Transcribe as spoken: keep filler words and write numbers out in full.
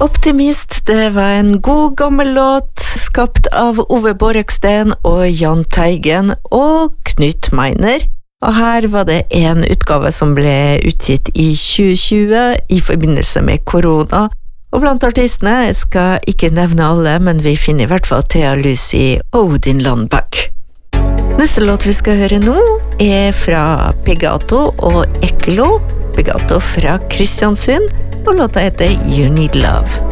Optimist, det var en god gammel låt skapt av Ove Borreksten og Jan Teigen og Knut Meiner. Og her var det en utgave som ble utgitt i tjue tjue i forbindelse med korona. Og blant artistene, jeg skal ikke nevne alle, men vi finner i hvert fall Thea Lucy og Odin Landback. Neste låt vi skal høre nå er fra Pegato og Eklo. Pegato fra Kristiansund, og låta heter You Need Love.